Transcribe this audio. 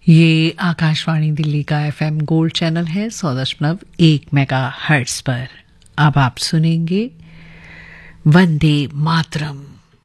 ये आकाशवाणी दिल्ली का FM gold channel है 100.1 मेगाहर्ट्ज पर। अब आप सुनेंगे वंदे मातरम।